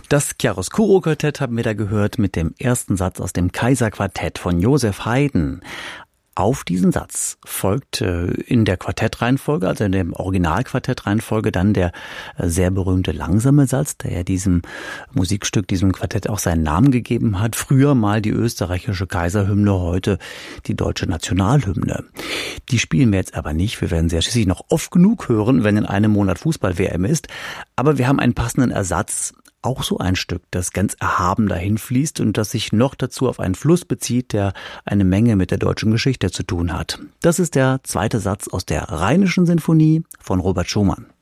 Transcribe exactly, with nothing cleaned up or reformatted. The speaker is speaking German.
Das Chiaroscuro-Quartett haben wir da gehört mit dem ersten Satz aus dem Kaiserquartett von Joseph Haydn. Auf diesen Satz folgt äh, in der Quartettreihenfolge, also in der Originalquartettreihenfolge, dann der äh, sehr berühmte langsame Satz, der ja diesem Musikstück, diesem Quartett auch seinen Namen gegeben hat. Früher mal die österreichische Kaiserhymne, heute die deutsche Nationalhymne. Die spielen wir jetzt aber nicht. Wir werden sie ja schließlich noch oft genug hören, wenn in einem Monat Fußball-W M ist. Aber wir haben einen passenden Ersatz. Auch so ein Stück, das ganz erhaben dahin fließt und das sich noch dazu auf einen Fluss bezieht, der eine Menge mit der deutschen Geschichte zu tun hat. Das ist der zweite Satz aus der Rheinischen Sinfonie von Robert Schumann.